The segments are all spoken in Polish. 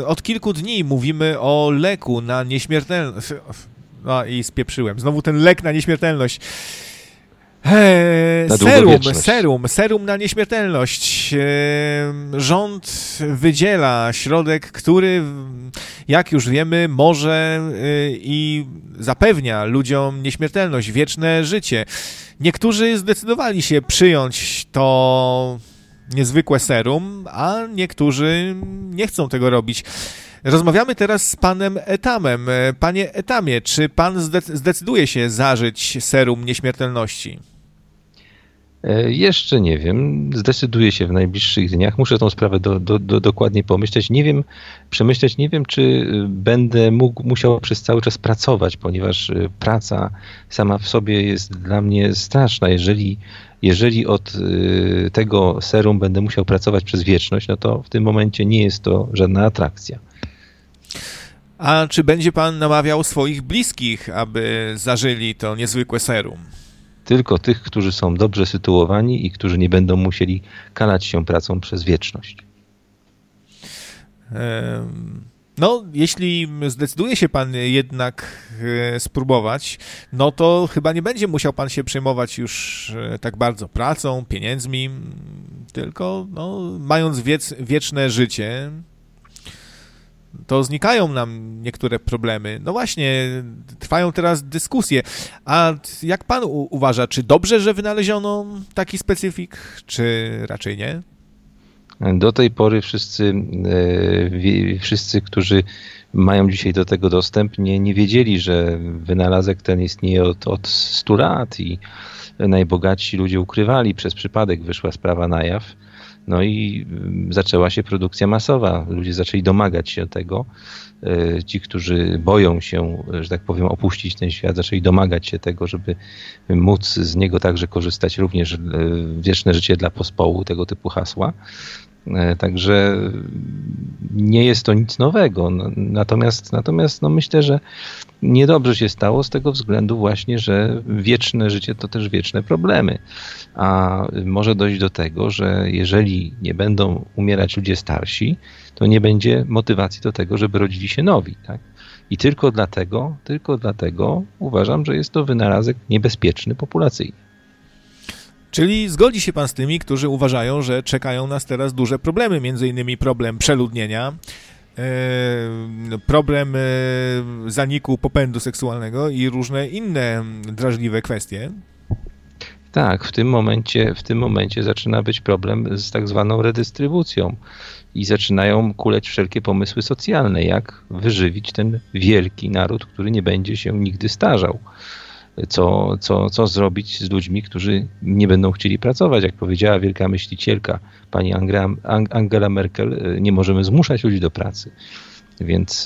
od kilku dni mówimy o leku na nieśmiertelność. No i spieprzyłem. Znowu ten lek na nieśmiertelność. Serum na nieśmiertelność. Rząd wydziela środek, który, jak już wiemy, może i zapewnia ludziom nieśmiertelność, wieczne życie. Niektórzy zdecydowali się przyjąć to niezwykłe serum, a niektórzy nie chcą tego robić. Rozmawiamy teraz z panem Etamem. Panie Etamie, czy pan zdecyduje się zażyć serum nieśmiertelności? Jeszcze nie wiem. Zdecyduję się w najbliższych dniach. Muszę tą sprawę dokładnie pomyśleć. Przemyśleć. Nie wiem, czy będę musiał przez cały czas pracować, ponieważ praca sama w sobie jest dla mnie straszna. Jeżeli od tego serum będę musiał pracować przez wieczność, no to w tym momencie nie jest to żadna atrakcja. A czy będzie pan namawiał swoich bliskich, aby zażyli to niezwykłe serum? Tylko tych, którzy są dobrze sytuowani i którzy nie będą musieli kalać się pracą przez wieczność. No, jeśli zdecyduje się pan jednak spróbować, no to chyba nie będzie musiał pan się przejmować już tak bardzo pracą, pieniędzmi, tylko mając wieczne życie, to znikają nam niektóre problemy. No właśnie, trwają teraz dyskusje. A jak pan uważa, czy dobrze, że wynaleziono taki specyfik, czy raczej nie? Do tej pory wszyscy, którzy mają dzisiaj do tego dostęp, nie wiedzieli, że wynalazek ten istnieje od 100 lat i najbogatsi ludzie ukrywali. Przez przypadek wyszła sprawa na jaw. No i zaczęła się produkcja masowa. Ludzie zaczęli domagać się tego. Ci, którzy boją się, że tak powiem, opuścić ten świat, zaczęli domagać się tego, żeby móc z niego także korzystać również wieczne życie dla pospołu, tego typu hasła. Także nie jest to nic nowego. Natomiast myślę, że niedobrze się stało z tego względu właśnie, że wieczne życie to też wieczne problemy. A może dojść do tego, że jeżeli nie będą umierać ludzie starsi, to nie będzie motywacji do tego, żeby rodzili się nowi. Tak? I tylko dlatego uważam, że jest to wynalazek niebezpieczny populacyjnie. Czyli zgodzi się pan z tymi, którzy uważają, że czekają nas teraz duże problemy, między innymi problem przeludnienia, problem zaniku popędu seksualnego i różne inne drażliwe kwestie. Tak, w tym momencie zaczyna być problem z tak zwaną redystrybucją i zaczynają kuleć wszelkie pomysły socjalne, jak wyżywić ten wielki naród, który nie będzie się nigdy starzał. Co zrobić z ludźmi, którzy nie będą chcieli pracować. Jak powiedziała wielka myślicielka, pani Angela Merkel, nie możemy zmuszać ludzi do pracy. Więc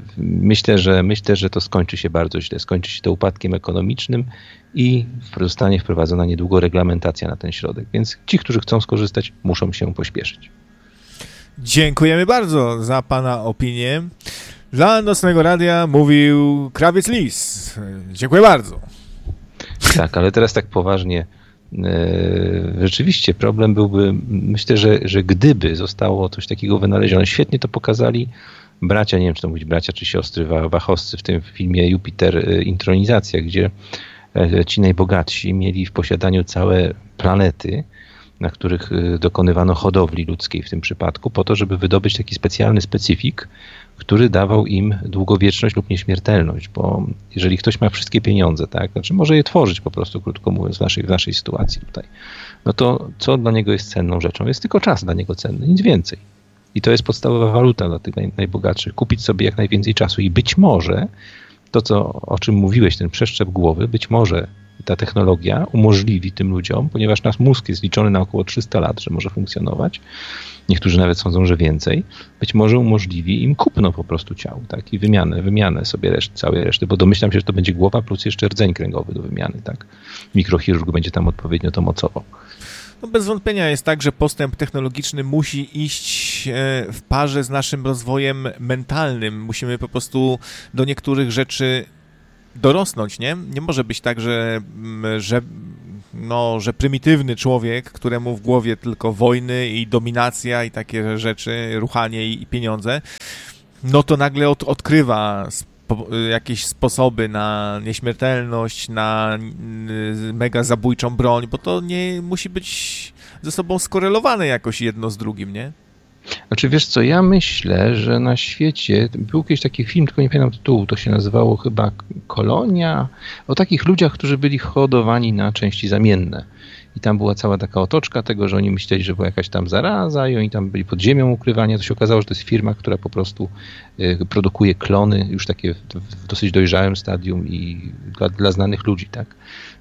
myślę, że to skończy się bardzo źle. Skończy się to upadkiem ekonomicznym i zostanie wprowadzona niedługo reglamentacja na ten środek. Więc ci, którzy chcą skorzystać, muszą się pośpieszyć. Dziękujemy bardzo za pana opinię. Dla Nocnego Radia mówił Krawiec Lis. Dziękuję bardzo. Tak, ale teraz tak poważnie. Rzeczywiście problem byłby, myślę, że gdyby zostało coś takiego wynalezione, świetnie to pokazali bracia, nie wiem czy to mówić bracia czy siostry Wachowscy w tym filmie Jupiter Intronizacja, gdzie ci najbogatsi mieli w posiadaniu całe planety, na których dokonywano hodowli ludzkiej w tym przypadku, po to, żeby wydobyć taki specjalny specyfik, który dawał im długowieczność lub nieśmiertelność, bo jeżeli ktoś ma wszystkie pieniądze, tak, znaczy może je tworzyć po prostu, krótko mówiąc, w naszej sytuacji tutaj, no to co dla niego jest cenną rzeczą? Jest tylko czas dla niego cenny, nic więcej. I to jest podstawowa waluta dla tych najbogatszych. Kupić sobie jak najwięcej czasu i być może to, o czym mówiłeś, ten przeszczep głowy, być może ta technologia umożliwi tym ludziom, ponieważ nasz mózg jest liczony na około 300 lat, że może funkcjonować, niektórzy nawet sądzą, że więcej, być może umożliwi im kupno po prostu ciał, tak? I wymianę sobie całej reszty, bo domyślam się, że to będzie głowa plus jeszcze rdzeń kręgowy do wymiany, tak? Mikrochirurg będzie tam odpowiednio to mocował. No bez wątpienia jest tak, że postęp technologiczny musi iść w parze z naszym rozwojem mentalnym. Musimy po prostu do niektórych rzeczy dorosnąć, nie? Nie może być tak, że prymitywny człowiek, któremu w głowie tylko wojny i dominacja i takie rzeczy, ruchanie i pieniądze, no to nagle odkrywa jakieś sposoby na nieśmiertelność, na mega zabójczą broń, bo to nie musi być ze sobą skorelowane jakoś jedno z drugim, nie? Znaczy, wiesz co, ja myślę, że na świecie był kiedyś taki film, tylko nie pamiętam tytułu, to się nazywało chyba Kolonia, o takich ludziach, którzy byli hodowani na części zamienne. I tam była cała taka otoczka tego, że oni myśleli, że była jakaś tam zaraza i oni tam byli pod ziemią ukrywania. To się okazało, że to jest firma, która po prostu produkuje klony już takie w dosyć dojrzałym stadium i dla znanych ludzi, tak.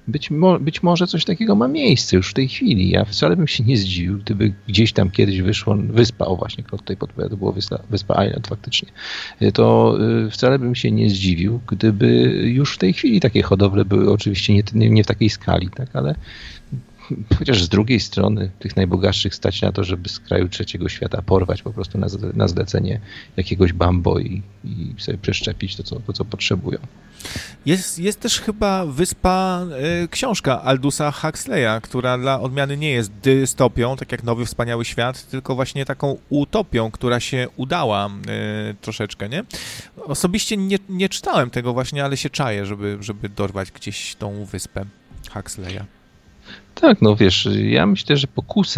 Być może coś takiego ma miejsce już w tej chwili. Ja wcale bym się nie zdziwił, gdyby gdzieś tam kiedyś wyszło wyspa, o właśnie, kto tutaj podpowiada, to było wyspa Island faktycznie. To wcale bym się nie zdziwił, gdyby już w tej chwili takie hodowle były, oczywiście nie w takiej skali, tak, ale chociaż z drugiej strony tych najbogatszych stać na to, żeby z kraju trzeciego świata porwać po prostu na zlecenie jakiegoś Bambo i sobie przeszczepić to, co potrzebują. Jest też chyba książka Aldusa Huxleya, która dla odmiany nie jest dystopią, tak jak Nowy Wspaniały Świat, tylko właśnie taką utopią, która się udała troszeczkę, nie? Osobiście nie czytałem tego właśnie, ale się czaję, żeby dorwać gdzieś tą wyspę Huxleya. Tak, no wiesz, ja myślę, że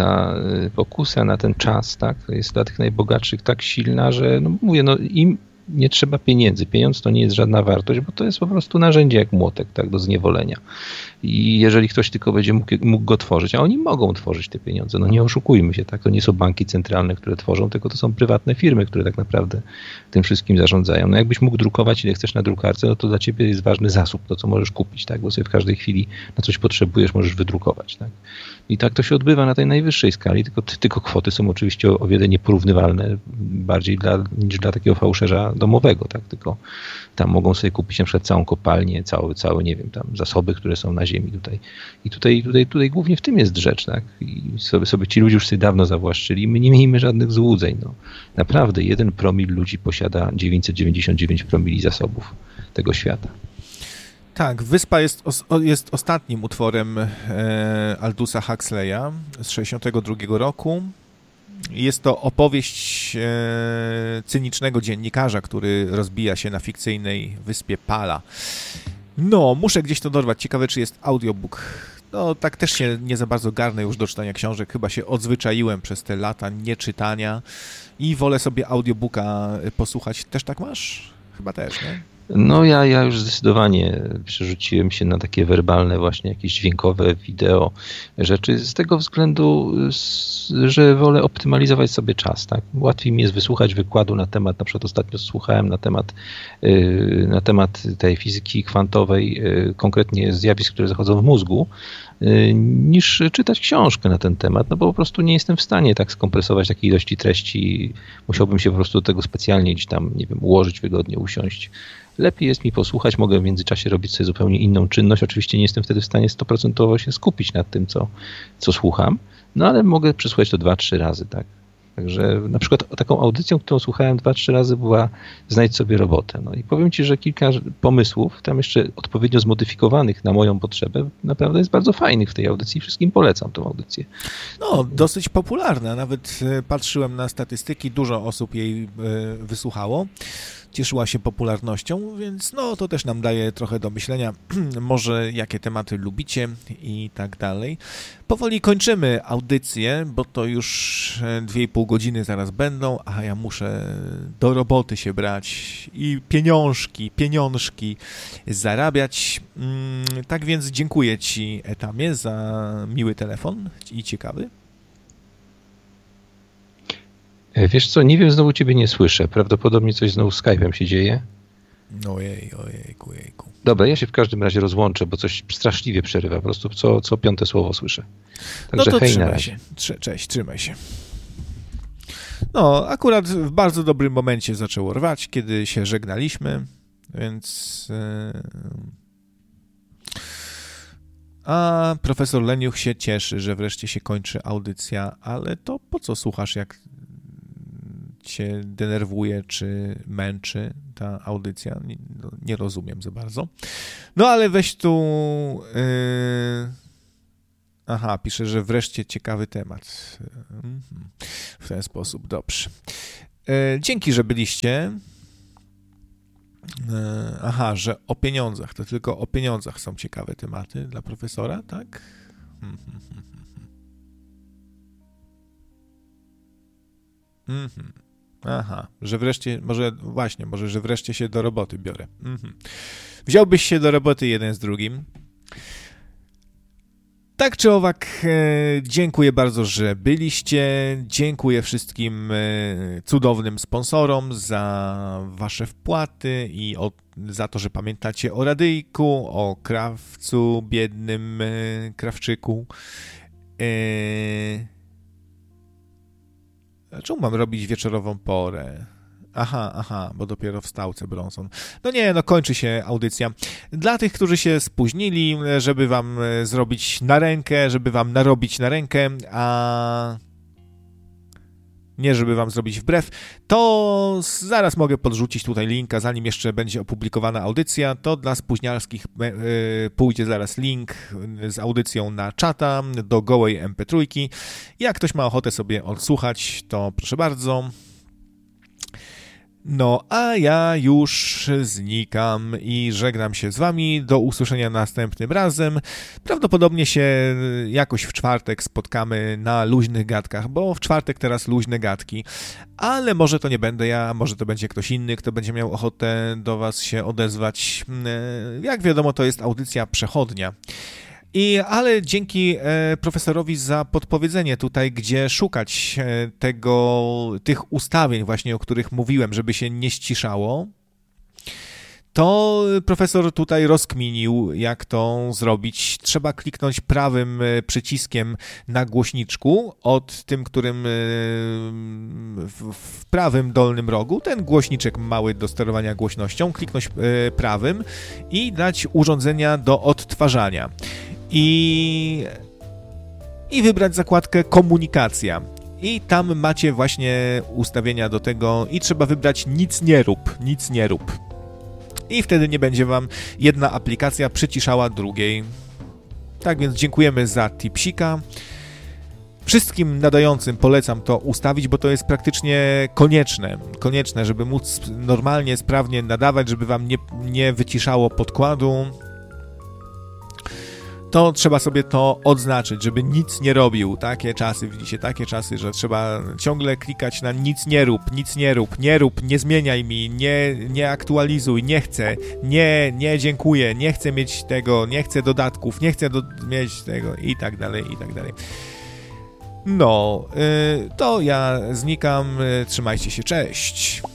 pokusa na ten czas, tak, jest dla tych najbogatszych tak silna, że no mówię, no im nie trzeba pieniędzy. Pieniądz to nie jest żadna wartość, bo to jest po prostu narzędzie jak młotek, tak, do zniewolenia. I jeżeli ktoś tylko będzie mógł go tworzyć, a oni mogą tworzyć te pieniądze, no nie oszukujmy się, tak, to nie są banki centralne, które tworzą, tylko to są prywatne firmy, które tak naprawdę tym wszystkim zarządzają. No jakbyś mógł drukować ile chcesz na drukarce, no to dla ciebie jest ważny zasób, to co możesz kupić, tak, bo sobie w każdej chwili na coś potrzebujesz, możesz wydrukować, tak. I tak to się odbywa na tej najwyższej skali, tylko kwoty są oczywiście o wiele nieporównywalne bardziej niż dla takiego fałszerza domowego, tak, tylko tam mogą sobie kupić na przykład całą kopalnię, całe, nie wiem, tam zasoby, które są na ziemi tutaj. I tutaj głównie w tym jest rzecz, tak, i sobie ci ludzie już sobie dawno zawłaszczyli, my nie miejmy żadnych złudzeń, no. Naprawdę 1 promil ludzi posiada 999 promili zasobów tego świata. Tak, Wyspa jest ostatnim utworem Aldusa Huxleya z 1962 roku. Jest to opowieść cynicznego dziennikarza, który rozbija się na fikcyjnej wyspie Pala. No, muszę gdzieś to dorwać. Ciekawe, czy jest audiobook. No, tak też się nie za bardzo garnę już do czytania książek. Chyba się odzwyczaiłem przez te lata nieczytania i wolę sobie audiobooka posłuchać. Też tak masz? Chyba też, nie? No ja już zdecydowanie przerzuciłem się na takie werbalne właśnie jakieś dźwiękowe, wideo rzeczy z tego względu, że wolę optymalizować sobie czas, tak? Łatwiej mi jest wysłuchać wykładu na przykład ostatnio słuchałem na temat tej fizyki kwantowej, konkretnie zjawisk, które zachodzą w mózgu, niż czytać książkę na ten temat, no bo po prostu nie jestem w stanie tak skompresować takiej ilości treści, musiałbym się po prostu do tego specjalnie gdzieś tam, nie wiem, ułożyć wygodnie, usiąść. Lepiej jest mi posłuchać, mogę w międzyczasie robić sobie zupełnie inną czynność. Oczywiście nie jestem wtedy w stanie 100% się skupić nad tym, co słucham, no ale mogę przesłuchać to 2-3 razy, tak. Także na przykład taką audycją, którą słuchałem 2-3 razy była Znajdź sobie robotę. No i powiem ci, że kilka pomysłów, tam jeszcze odpowiednio zmodyfikowanych na moją potrzebę, naprawdę jest bardzo fajnych w tej audycji. Wszystkim polecam tą audycję. No, dosyć popularna. Nawet patrzyłem na statystyki, dużo osób jej wysłuchało. Cieszyła się popularnością, więc no to też nam daje trochę do myślenia, może jakie tematy lubicie i tak dalej. Powoli kończymy audycję, bo to już 2,5 godziny zaraz będą, a ja muszę do roboty się brać i pieniążki zarabiać. Tak więc dziękuję Ci, Etamie, za miły telefon i ciekawy. Wiesz co, nie wiem, znowu ciebie nie słyszę. Prawdopodobnie coś znowu z Skype'em się dzieje. Ojejku. Dobra, ja się w każdym razie rozłączę, bo coś straszliwie przerywa. Po prostu co 5. słowo słyszę. Także no to hej, trzymaj się. Cześć, trzymaj się. No, akurat w bardzo dobrym momencie zaczęło rwać, kiedy się żegnaliśmy, więc... A profesor Leniuch się cieszy, że wreszcie się kończy audycja, ale to po co słuchasz, jak cię denerwuje czy męczy ta audycja? Nie rozumiem za bardzo. No ale weź tu... Aha, pisze, że wreszcie ciekawy temat. W ten sposób, dobrze. Dzięki, że byliście. Aha, że o pieniądzach, to tylko o pieniądzach są ciekawe tematy dla profesora, tak? Aha, że wreszcie, że wreszcie się do roboty biorę. Wziąłbyś się do roboty jeden z drugim. Tak czy owak, dziękuję bardzo, że byliście. Dziękuję wszystkim cudownym sponsorom za wasze wpłaty i za to, że pamiętacie o radyjku, o krawcu, biednym krawczyku. Czemu mam robić wieczorową porę? Aha, bo dopiero wstał Bronson. Kończy się audycja. Dla tych, którzy się spóźnili, żeby wam zrobić na rękę, żeby wam narobić na rękę, a nie żeby wam zrobić wbrew, to zaraz mogę podrzucić tutaj linka, zanim jeszcze będzie opublikowana audycja, to dla spóźnialskich pójdzie zaraz link z audycją na czata do gołej MP3. Jak ktoś ma ochotę sobie odsłuchać, to proszę bardzo. A ja już znikam i żegnam się z wami. Do usłyszenia następnym razem. Prawdopodobnie się jakoś w czwartek spotkamy na luźnych gadkach, bo w czwartek teraz luźne gadki. Ale może to nie będę ja, może to będzie ktoś inny, kto będzie miał ochotę do was się odezwać. Jak wiadomo, to jest audycja przechodnia. Ale dzięki profesorowi za podpowiedzenie tutaj, gdzie szukać tych ustawień właśnie, o których mówiłem, żeby się nie ściszało, to profesor tutaj rozkminił, jak to zrobić. Trzeba kliknąć prawym przyciskiem na głośniczku, od tym, którym w prawym dolnym rogu, ten głośniczek mały do sterowania głośnością, kliknąć prawym i dać urządzenia do odtwarzania. I wybrać zakładkę komunikacja. I tam macie właśnie ustawienia do tego i trzeba wybrać nic nie rób. I wtedy nie będzie wam jedna aplikacja przyciszała drugiej. Tak więc dziękujemy za tipsika. Wszystkim nadającym polecam to ustawić, bo to jest praktycznie konieczne, żeby móc normalnie, sprawnie nadawać, żeby wam nie wyciszało podkładu. To trzeba sobie to odznaczyć, żeby nic nie robił. Takie czasy, widzicie, że trzeba ciągle klikać na nic nie rób, nie zmieniaj mi, nie aktualizuj, nie chcę, nie dziękuję, nie chcę mieć tego, nie chcę dodatków, nie chcę mieć tego i tak dalej. To ja znikam, trzymajcie się, cześć.